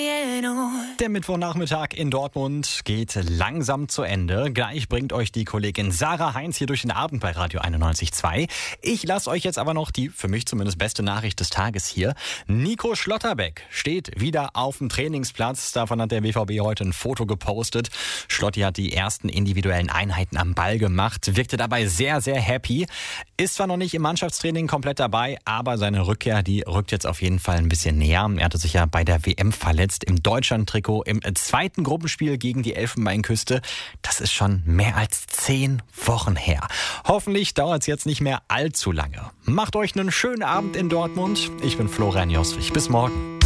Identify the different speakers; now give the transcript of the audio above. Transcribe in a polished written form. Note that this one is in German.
Speaker 1: Der Mittwochnachmittag in Dortmund geht langsam zu Ende. Gleich bringt euch die Kollegin Sarah Heinz hier durch den Abend bei Radio 91.2. Ich lasse euch jetzt aber noch die, für mich zumindest, beste Nachricht des Tages hier. Nico Schlotterbeck steht wieder auf dem Trainingsplatz. Davon hat der BVB heute ein Foto gepostet. Schlotti hat die ersten individuellen Einheiten am Ball gemacht, wirkte dabei sehr, sehr happy. Ist zwar noch nicht im Mannschaftstraining komplett dabei, aber seine Rückkehr, die rückt jetzt auf jeden Fall ein bisschen näher. Er hatte sich ja bei der WM verletzt im Deutschland-Trikot im zweiten Gruppenspiel gegen die Elfenbeinküste. Das ist schon mehr als 10 Wochen her. Hoffentlich dauert es jetzt nicht mehr allzu lange. Macht euch einen schönen Abend in Dortmund. Ich bin Florian Joswig. Bis morgen.